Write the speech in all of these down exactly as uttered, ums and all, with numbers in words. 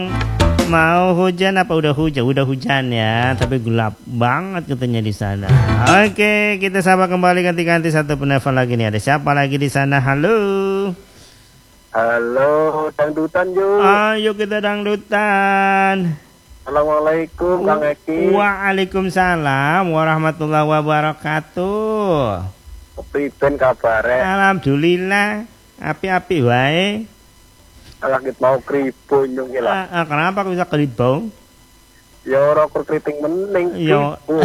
Mau hujan apa udah hujan? Udah hujan ya, tapi gelap banget katanya di sana. Oke, kita sapa kembali ganti-ganti satu penelpon lagi nih. Ada siapa lagi di sana? Halo. Halo, dangdutan yuk. Ayo kita dangdutan. Assalamualaikum Kang Eki. Waalaikumsalam warahmatullahi wabarakatuh. Priben kabare? Alhamdulillah, api-api wae. Lagi mau kribo nyung Ah, ah, kenapa aku bisa kribo? Ya ora kriting mening Yo. kribo.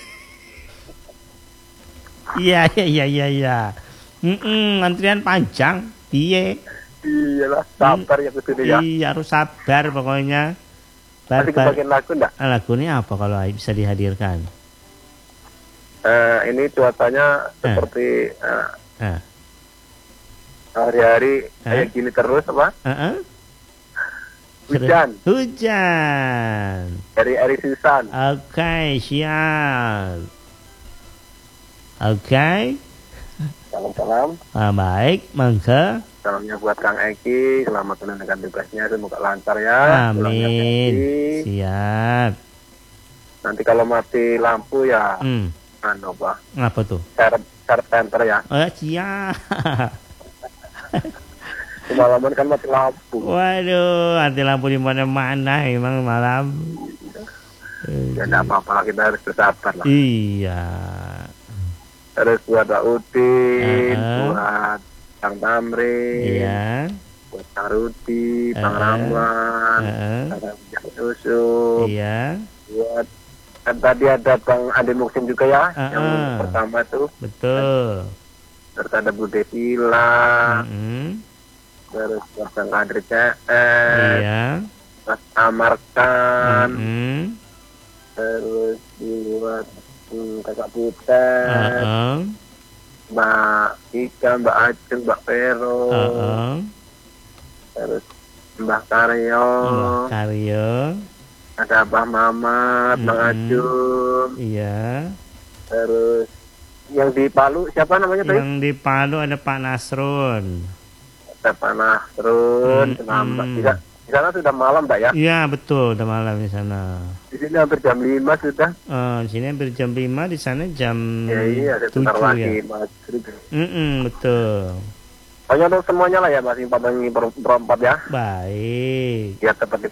Iya iya iya iya iya. Heeh, antrian panjang. Piye? Iyalah, sabar ya kudu ya. Iya, harus sabar pokoknya. Nanti kebagian lagu enggak? Lagunya apa kalau bisa dihadirkan? Eh, ini cuacanya seperti eh, Eh. hari-hari Eh? kayak gini terus apa? Heeh. Hujan Hujan. dari Eri Susan. Oke, siap. Oke. Salam-salam. Ah, baik, mangga. Salamnya buat Kang Eki, selamat menunaikan tugasnya, semoga lancar ya. Amin. Siap. Nanti kalau mati lampu ya, Hmm. anu apa? Apa tuh? Share share center ya. Oh, siap. Semalaman kan mati lampu. Waduh, mati lampu di mana-mana emang malam. Ya enggak apa-apa lah, kita harus bersabar lah. Iya. Terus buat Mbak Udin, Uh-uh. buat Kang Tamrin, Iya. buat Kang Rudi, Uh-uh. Bang Ramlan, Uh-uh. Kang Yusuf, Iya. buat kan tadi ada Bang Andi Muksin juga ya, Uh-uh. yang pertama tuh. Betul. Terus ada Bu Devila, Mm-mm. terus buat Bang Kadri C S, Iya. Mas Amarkan, Mm-mm. terus buat hmm, Kakak Putet, Uh-uh. Mbak Ika, Mbak Ajeng, Mbak Vero, Uh-uh. terus Mbah Karyo, Mbah Karyo. ada Abah Mamat, Bang Mm-mm. Ajung, Iya. terus yang di Palu siapa namanya tadi? Yang di Palu ada Pak Nasrun. Ada Pak Nasrun, Mm-mm. selamat. Di, di sana sudah malam, Mbak ya? Iya, betul, udah malam di sana. Di sini hampir jam lima sudah. Eh, di sini hampir jam lima, di sana jam Ya iya, sebentar tujuh lagi ya. maghrib. Mm-mm, betul. Pokoknya untuk semuanya lah ya, Mas Impat dan Perempat ya. Baik. Biar cepat